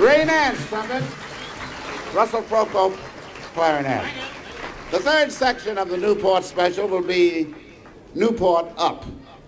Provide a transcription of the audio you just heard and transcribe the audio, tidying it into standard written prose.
Ray Nance, trumpet. Russell Procope, clarinet. The third section of the Newport special will be Newport Up.